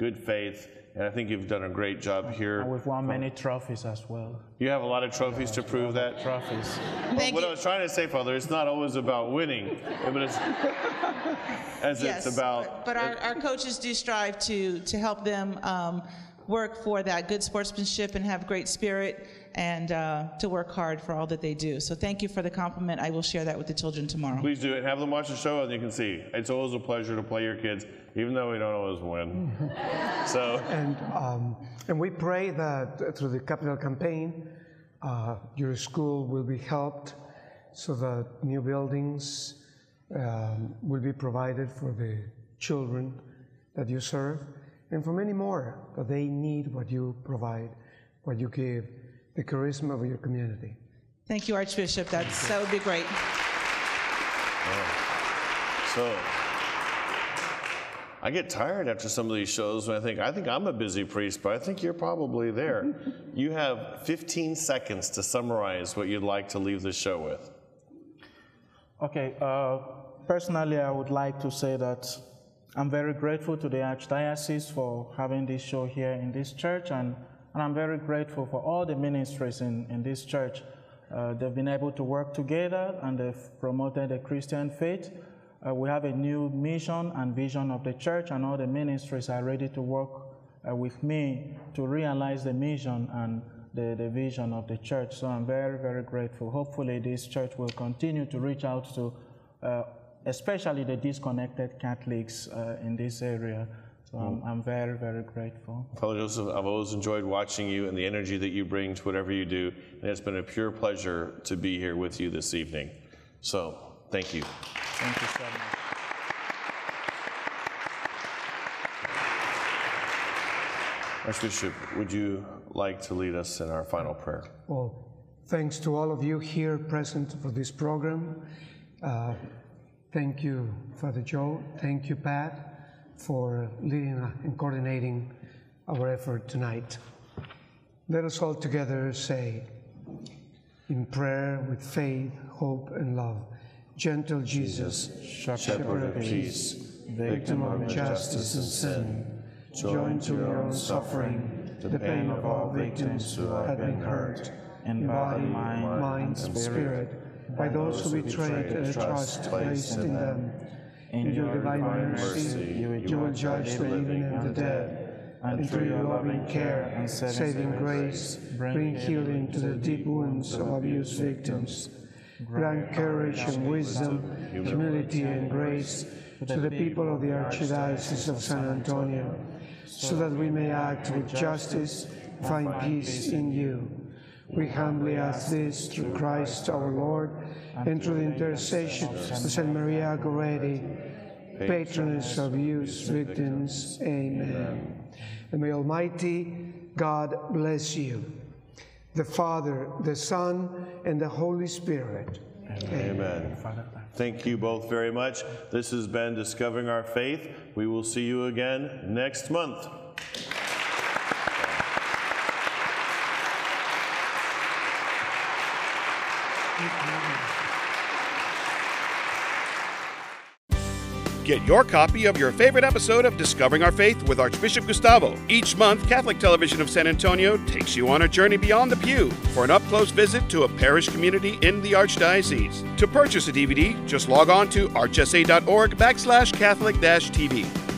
good faith, and I think you've done a great job here. And we've won many trophies as well. You have a lot of trophies to prove that? Trophies. What I was trying to say, Father, it's not always about winning, but it's, it's about... But our coaches do strive to help them work for that good sportsmanship and have great spirit, and to work hard for all that they do. So thank you for the compliment. I will share that with the children tomorrow. Please do it. Have them watch the show, and you can see. It's always a pleasure to play your kids, even though we don't always win. And we pray that through the capital campaign, your school will be helped so that new buildings will be provided for the children that you serve, and for many more that they need what you provide, what you give, the charisma of your community. Thank you, Archbishop. That would be great. So I get tired after some of these shows when I think I'm a busy priest, but I think you're probably there. You have 15 seconds to summarize what you'd like to leave the show with. Okay, personally, I would like to say that I'm very grateful to the Archdiocese for having this show here in this church, and I'm very grateful for all the ministries in this church. They've been able to work together, and they've promoted the Christian faith. We have a new mission and vision of the church, and all the ministries are ready to work with me to realize the mission and the vision of the church. So I'm very, very grateful. Hopefully this church will continue to reach out to especially the disconnected Catholics in this area. So I'm very, very grateful. Father Joseph, I've always enjoyed watching you and the energy that you bring to whatever you do, and it's been a pure pleasure to be here with you this evening. So, thank you. Thank you so much. Archbishop, would you like to lead us in our final prayer? Well, thanks to all of you here present for this program. Thank you, Father Joe. Thank you, Pat, for leading and coordinating our effort tonight. Let us all together say, in prayer with faith, hope, and love, gentle Jesus, shepherd of peace, victim of injustice and sin, join to your own suffering the pain of all victims who have been hurt in body, mind, and spirit, by those who betrayed the trust placed in them. In your divine mercy, you will judge the living and the dead, and through your loving care and saving grace, bring healing to the deep wounds of abuse victims. Grant courage and wisdom, humility and grace to the people of the Archdiocese of San Antonio, so that we may act with justice, find peace in you. We humbly ask this through Christ our Lord, and through the intercession of Saint Maria Goretti, patroness of abuse victims. Amen. And may Almighty God bless you, the Father, the Son, and the Holy Spirit. Amen. Thank you both very much. This has been Discovering Our Faith. We will see you again next month. Get your copy of your favorite episode of Discovering Our Faith with Archbishop Gustavo. Each month, Catholic Television of San Antonio takes you on a journey beyond the pew for an up-close visit to a parish community in the Archdiocese. To purchase a DVD, just log on to archsa.org/Catholic-TV.